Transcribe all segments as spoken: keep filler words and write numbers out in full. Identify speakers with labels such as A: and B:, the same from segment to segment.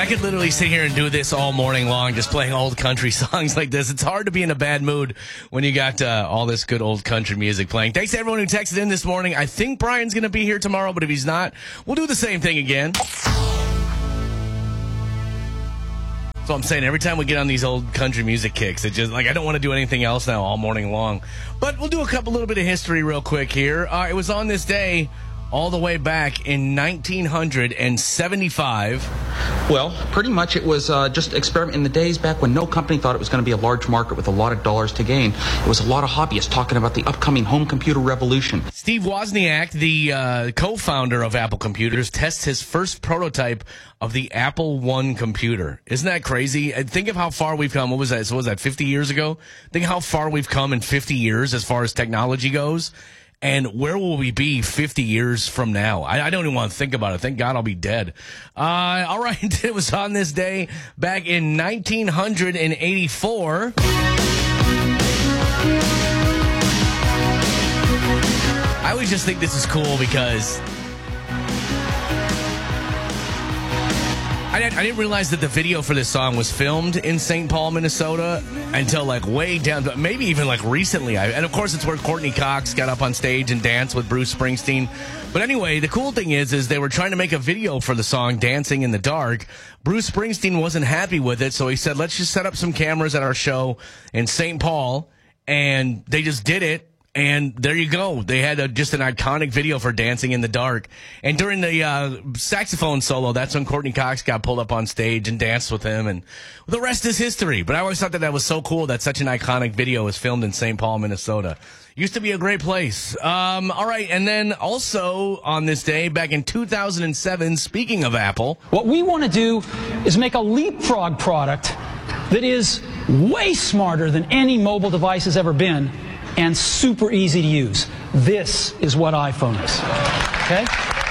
A: I could literally sit here and do this all morning long, just playing old country songs like this. It's hard to be in a bad mood when you got uh, all this good old country music playing. Thanks to everyone who texted in this morning. I think Brian's going to be here tomorrow, but if he's not, we'll do the same thing again. So I'm saying every time we get on these old country music kicks, it just like I don't want to do anything else now all morning long. But we'll do a couple little bit of history real quick here. Uh, it was on this day all the way back in nineteen seventy-five.
B: Well, pretty much it was uh, just experiment in the days back when no company thought it was going to be a large market with a lot of dollars to gain. It was a lot of hobbyists talking about the upcoming home computer revolution.
A: Steve Wozniak, the uh, co-founder of Apple Computers, tests his first prototype of the Apple One computer. Isn't that crazy? And think of how far we've come. What was that? So what was that, fifty years ago? Think how far we've come in fifty years as far as technology goes. And where will we be fifty years from now? I, I don't even want to think about it. Thank God I'll be dead. Uh, all right. It was on this day back in nineteen eighty-four. I always just think this is cool because I didn't, I didn't realize that the video for this song was filmed in Saint Paul, Minnesota until like way down, maybe even like recently. I, and of course, it's where Courtney Cox got up on stage and danced with Bruce Springsteen. But anyway, the cool thing is, is they were trying to make a video for the song Dancing in the Dark. Bruce Springsteen wasn't happy with it, so he said, let's just set up some cameras at our show in Saint Paul. And they just did it. And there you go. They had a, just an iconic video for Dancing in the Dark. And during the uh, saxophone solo, that's when Courtney Cox got pulled up on stage and danced with him. And the rest is history. But I always thought that that was so cool that such an iconic video was filmed in Saint Paul, Minnesota. Used to be a great place. Um, all right. And then also on this day, back in two thousand seven, speaking of Apple.
C: What we want to do is make a leapfrog product that is way smarter than any mobile device has ever been. And super easy to use. This is what iPhone is. Okay?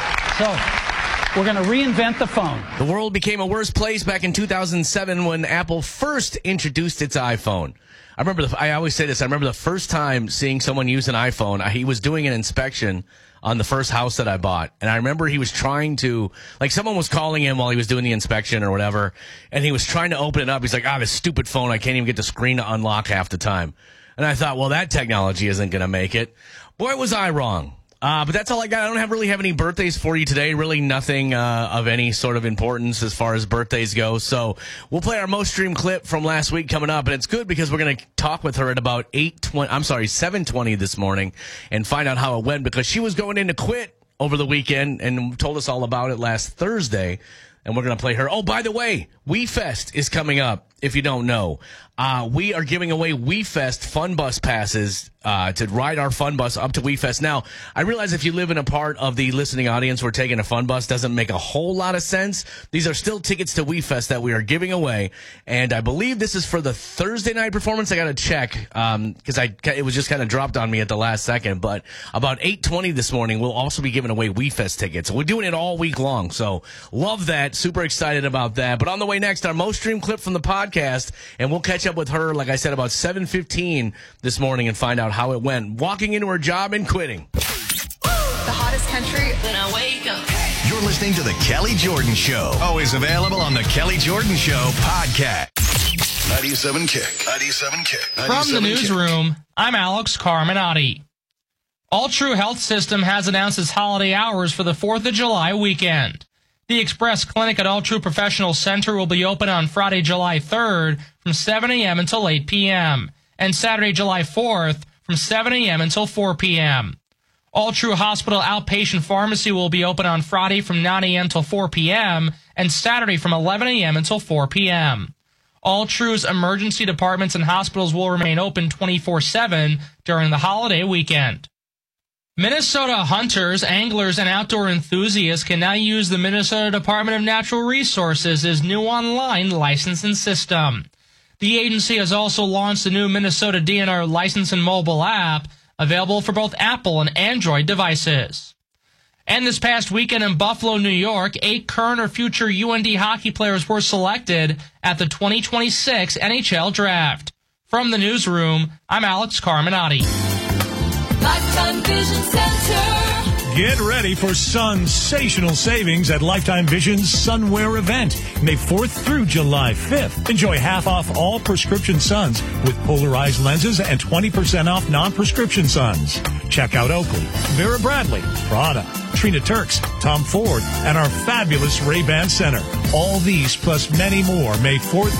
C: So, we're going to reinvent the phone.
A: The world became a worse place back in two thousand seven when Apple first introduced its iPhone. I remember, the, I always say this, I remember the first time seeing someone use an iPhone. He was doing an inspection on the first house that I bought. And I remember he was trying to, like someone was calling him while he was doing the inspection or whatever. And he was trying to open it up. He's like, ah, this stupid phone, I can't even get the screen to unlock half the time. And I thought, well, that technology isn't going to make it. Boy, was I wrong. Uh, but that's all I got. I don't have really have any birthdays for you today. Really nothing uh, of any sort of importance as far as birthdays go. So we'll play our most streamed clip from last week coming up. And it's good because we're going to talk with her at about eight twenty. I'm sorry, seven twenty this morning and find out how it went because she was going in to quit over the weekend and told us all about it last Thursday. And we're going to play her. Oh, by the way, WeFest is coming up. If you don't know, uh, we are giving away WeFest Fun Bus passes uh, to ride our Fun Bus up to WeFest. Now, I realize if you live in a part of the listening audience where taking a Fun Bus doesn't make a whole lot of sense. These are still tickets to WeFest that we are giving away. And I believe this is for the Thursday night performance. I got to check because um, I it was just kind of dropped on me at the last second. But about eight twenty this morning, we'll also be giving away WeFest tickets. We're doing it all week long. So love that. Super excited about that. But on the way next, our most streamed clip from the podcast. And we'll catch up with her, like I said, about seven fifteen this morning and find out how it went. Walking into her job and quitting.
D: The hottest country. When I wake up.
E: You're listening to The Kelly Jordan Show. Always available on The Kelly Jordan Show podcast. ninety-seven Kick. ninety-seven Kick.
F: From the newsroom, I'm Alex Carminati. All True Health System has announced its holiday hours for the fourth of July weekend. The Express Clinic at All True Professional Center will be open on Friday, July third from seven a.m. until eight p.m. and Saturday, July fourth from seven a.m. until four p.m. All True Hospital Outpatient Pharmacy will be open on Friday from nine a.m. till four p.m. and Saturday from eleven a.m. until four p.m. All True's emergency departments and hospitals will remain open twenty-four seven during the holiday weekend. Minnesota hunters, anglers, and outdoor enthusiasts can now use the Minnesota Department of Natural Resources' new online licensing system. The agency has also launched the new Minnesota D N R licensing mobile app, available for both Apple and Android devices. And this past weekend in Buffalo, New York, eight current or future U N D hockey players were selected at the twenty twenty-six N H L Draft. From the newsroom, I'm Alex Carminati.
D: Lifetime Vision Center.
G: Get ready for sensational savings at Lifetime Vision's Sunwear event, May fourth through July fifth. Enjoy half off all prescription suns with polarized lenses and twenty percent off non-prescription suns. Check out Oakley, Vera Bradley, Prada, Trina Turks, Tom Ford, and our fabulous Ray-Ban Center. All these plus many more May fourth